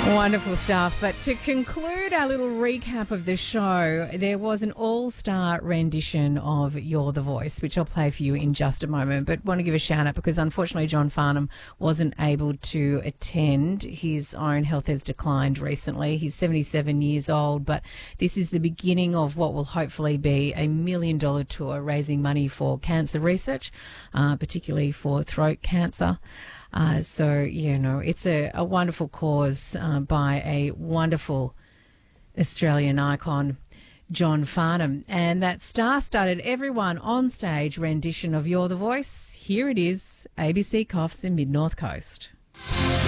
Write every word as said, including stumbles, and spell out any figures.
Wonderful stuff. But to conclude our little recap of the show, there was an all-star rendition of You're the Voice, which I'll play for you in just a moment. But want to give a shout-out because unfortunately John Farnham wasn't able to attend. His own health has declined recently. He's seventy-seven years old, but this is the beginning of what will hopefully be a million-dollar tour raising money for cancer research, uh, particularly for throat cancer. Uh, so, you know, it's a, a wonderful cause uh, by a wonderful Australian icon, John Farnham. And that star-studded everyone on stage rendition of You're the Voice, here it is, A B C Coffs in Mid-North Coast.